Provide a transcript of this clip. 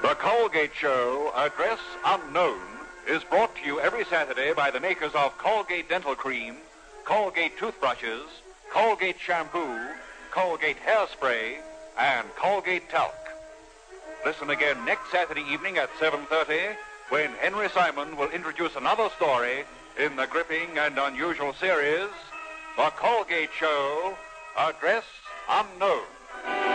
The Colgate Show, Address Unknown, is brought to you every Saturday by the makers of Colgate Dental Cream, Colgate Toothbrushes, Colgate Shampoo, Colgate Hairspray, and Colgate Talc. Listen again next Saturday evening at 7:30 when Henry Simon will introduce another story in the gripping and unusual series, The Colgate Show, Address Unknown.